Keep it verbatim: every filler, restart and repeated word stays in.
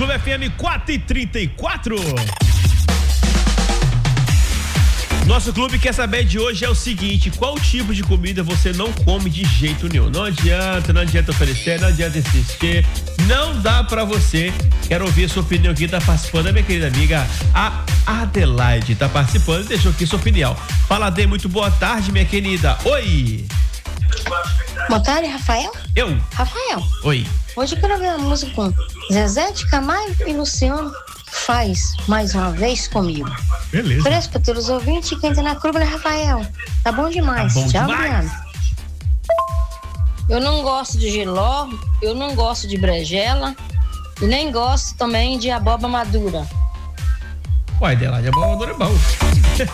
Clube F M quatro e trinta e quatro. Nosso clube quer saber de hoje é o seguinte: qual tipo de comida você não come de jeito nenhum? Não adianta, não adianta oferecer, não adianta insistir, não dá pra você. Quero ouvir sua opinião aqui, tá participando a minha querida amiga, a Adelaide, tá participando e deixou aqui sua opinião. Fala, Adê, muito boa tarde, minha querida. Oi! Boa tarde, Rafael. Eu? Rafael. Oi. Hoje eu quero ver uma música com Zezé de Camargo e Luciano. Faz mais uma vez comigo. Beleza. Preço para todos os ouvintes, quem tá na curva, né, Rafael? Tá bom demais. Tá bom Tchau, demais. obrigado. Eu não gosto de jiló, eu não gosto de brejela e nem gosto também de abóbora madura. Uai, Adelaide, a bola é bom.